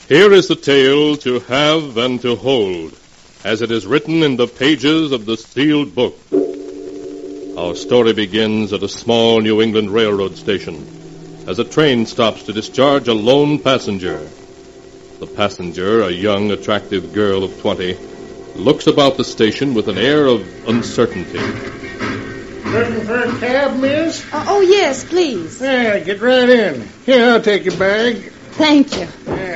Here is the tale to have and to hold, as it is written in the pages of the sealed book. Our story begins at a small New England railroad station, as a train stops to discharge a lone passenger. The passenger, a young, attractive girl of 20, looks about the station with an air of uncertainty. Looking for a cab, miss? Oh, yes, please. Yeah, get right in. Here, I'll take your bag. Thank you.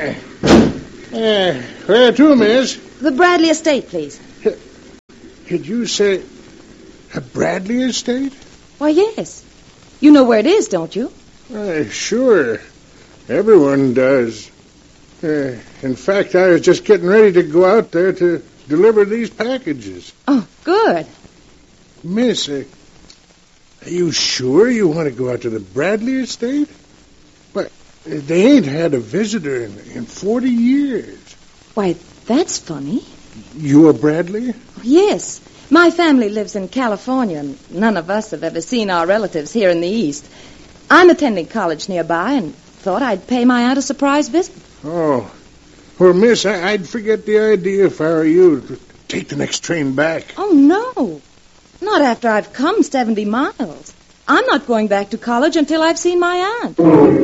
Where to, miss? The Bradley Estate, please. Did you say a Bradley Estate? Why, yes. You know where it is, don't you? Sure. Everyone does. In fact, I was just getting ready to go out there to deliver these packages. Oh, good. Miss, are you sure you want to go out to the Bradley Estate? But they ain't had a visitor in 40 years. Why, that's funny. You a Bradley? Yes. My family lives in California, and none of us have ever seen our relatives here in the East. I'm attending college nearby and thought I'd pay my aunt a surprise visit. Oh. Well, miss, I'd forget the idea if I were you to take the next train back. Oh, no. Not after I've come 70 miles. I'm not going back to college until I've seen my aunt.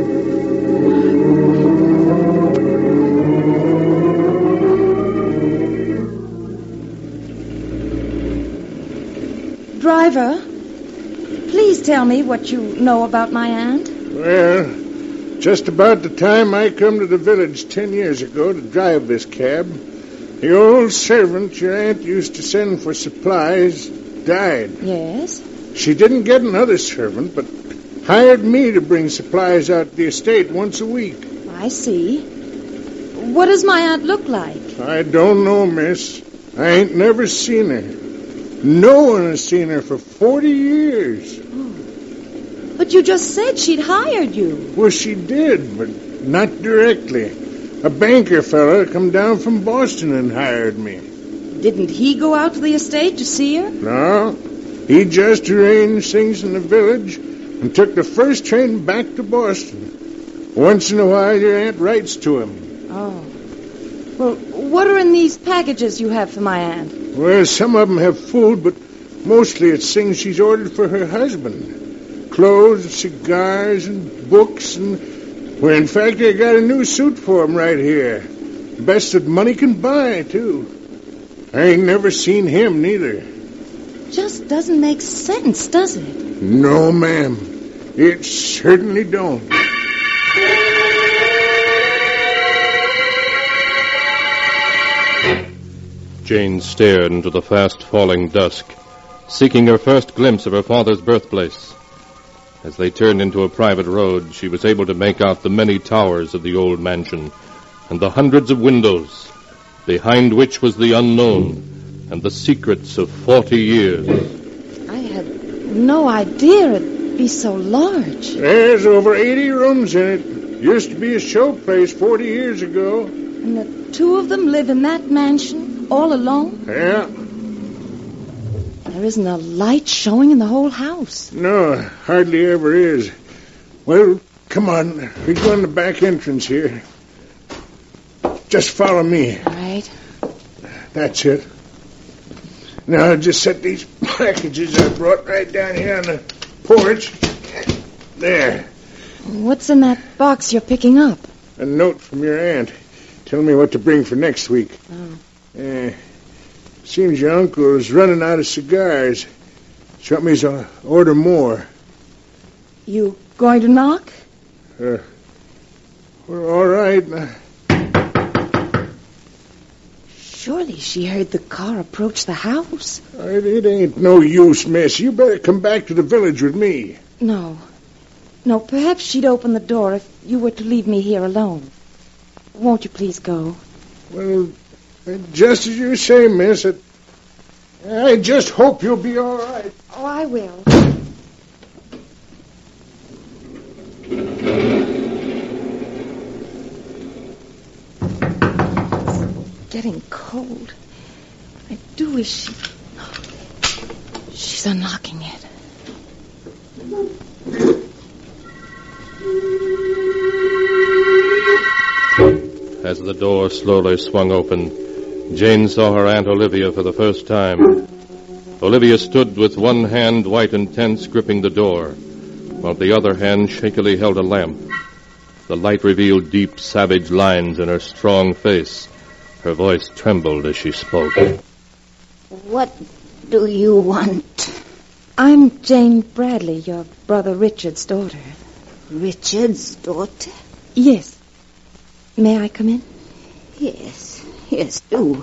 Driver, please tell me what you know about my aunt. Well, just about the time I come to the village 10 years ago to drive this cab, the old servant your aunt used to send for supplies died. Yes? She didn't get another servant, but hired me to bring supplies out to the estate once a week. I see. What does my aunt look like? I don't know, miss. I ain't never seen her. No one has seen her for 40 years. Oh. But you just said she'd hired you. Well, she did, but not directly. A banker fella come down from Boston and hired me. Didn't he go out to the estate to see her? No. He just arranged things in the village and took the first train back to Boston. Once in a while, your aunt writes to him. Oh. Well, what are in these packages you have for my aunt? Well, some of them have food, but mostly it's things she's ordered for her husband. Clothes, cigars, and books, and... Well, in fact, I got a new suit for him right here. Best that money can buy, too. I ain't never seen him, neither. Just doesn't make sense, does it? No, ma'am. It certainly don't. Jane stared into the fast-falling dusk, seeking her first glimpse of her father's birthplace. As they turned into a private road, she was able to make out the many towers of the old mansion and the hundreds of windows, behind which was the unknown and the secrets of 40 years. I had no idea it'd be so large. There's over 80 rooms in it. Used to be a show place 40 years ago. And the two of them live in that mansion, all alone? Yeah. There isn't a light showing in the whole house. No, hardly ever is. Well, come on. We go in the back entrance here. Just follow me. All right. That's it. Now, I'll just set these packages I brought right down here on the porch. There. What's in that box you're picking up? A note from your aunt. Telling me what to bring for next week. Oh. Seems your uncle is running out of cigars. She want me to order more. You going to knock? Well, all right. Surely she heard the car approach the house. It ain't no use, miss. You better come back to the village with me. No, perhaps she'd open the door if you were to leave me here alone. Won't you please go? Well, just as you say, miss. I just hope you'll be all right. Oh, I will. It's getting cold. I do wish she's unlocking it. As the door slowly swung open, Jane saw her Aunt Olivia for the first time. Olivia stood with one hand white and tense gripping the door, while the other hand shakily held a lamp. The light revealed deep, savage lines in her strong face. Her voice trembled as she spoke. What do you want? I'm Jane Bradley, your brother Richard's daughter. Richard's daughter? Yes. May I come in? Yes, do.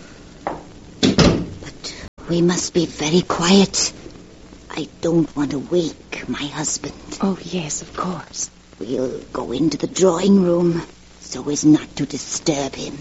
But we must be very quiet. I don't want to wake my husband. Oh, yes, of course. We'll go into the drawing room so as not to disturb him.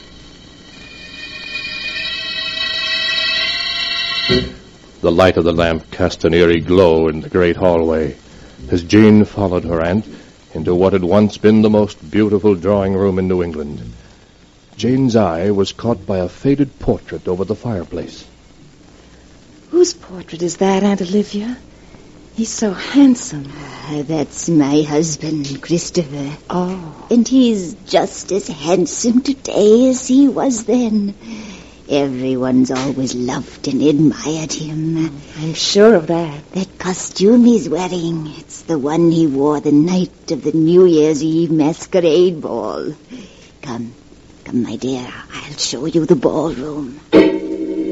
The light of the lamp cast an eerie glow in the great hallway as Jane followed her aunt into what had once been the most beautiful drawing room in New England. Jane's eye was caught by a faded portrait over the fireplace. Whose portrait is that, Aunt Olivia? He's so handsome. That's my husband, Christopher. Oh. And he's just as handsome today as he was then. Everyone's always loved and admired him. I'm sure of that. That costume he's wearing, it's the one he wore the night of the New Year's Eve masquerade ball. Come, my dear, I'll show you the ballroom.